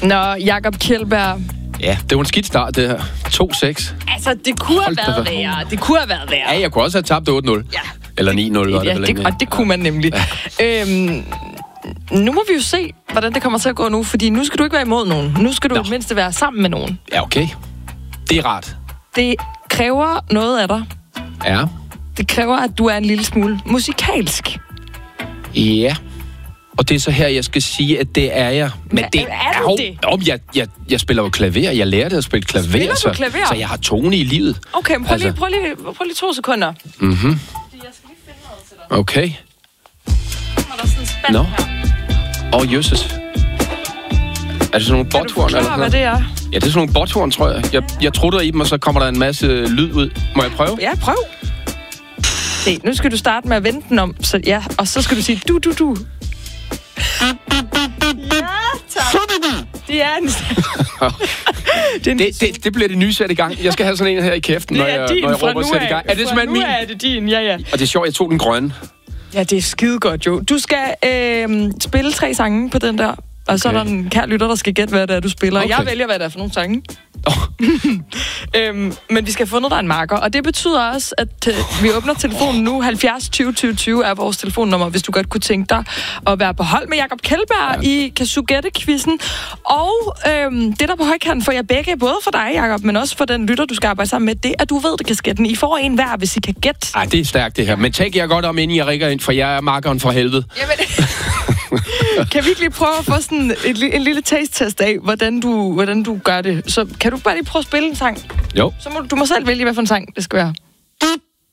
Nå, Jakob Kjeldberg. Ja, det var en skidt start, det her. 2-6. Altså, det kunne have været værre. Det kunne have været værre. Ja, jeg kunne også have tabt 8-0. Ja. Eller 9-0. Ja, og det kunne man nemlig. Ja. Nu må vi jo se, hvordan det kommer til at gå nu, fordi nu skal du ikke være imod nogen. Nu skal du i det mindste være sammen med nogen. Ja, okay. Det er rart. Det kræver noget af dig. Ja. Det kræver, at du er en lille smule musikalsk. Ja. Og det er så her, jeg skal sige, at det er jeg. Men det er du det? Jeg spiller jo klaver. Jeg lærte at spille klaver. Spiller du klaver? Så jeg har tone i livet. Okay, men prøv lige 2 sekunder. Mhm. Jeg skal lige finde noget til dig. Okay. Kommer der sådan en spand her? Jøsses. Er det sådan nogle botthorn? Kan du forklare, hvad det er? Ja, det er sådan nogle botthorn, tror jeg. Jeg trutter i dem, og så kommer der en masse lyd ud. Må jeg prøve? Ja, prøv. Se, nu skal du starte med at vende den om. Så, ja, og så skal du sige du. Ja, tak. Det er en... det bliver det nye sæt i gang. Jeg skal have sådan en her i kæften, når jeg råber sæt i gang. Er det simpelthen min? Nu er det din, ja. Og det er sjovt, jeg tog den grønne. Ja, det er skide godt, jo. Du skal spille 3 sange på den der, og så er der en kær lytter, der skal gætte, hvad det er, du spiller. Okay. Jeg vælger, hvad det er for nogle sange. Men vi skal have fundet dig en marker, og det betyder også, at vi åbner telefonen nu. 70 20 20 20 er vores telefonnummer, hvis du godt kunne tænke dig at være på hold med Jakob Kjeldberg i Kasugette-quizzen. Og det der på højkanten for jer begge, både for dig, Jakob, men også for den lytter, du skal arbejde sammen med, det er, du ved det, kasketten. I får en hver, hvis I kan gætte. Ej, det er stærkt det her. Men tænk jer godt om, inden jeg ringer ind, for jeg er markeren for helvede. Jamen... Kan vi ikke lige prøve at få sådan en lille taste-test af, hvordan du gør det? Så kan du bare lige prøve at spille en sang? Jo. Så du må selv vælge, hvad for en sang det skal være.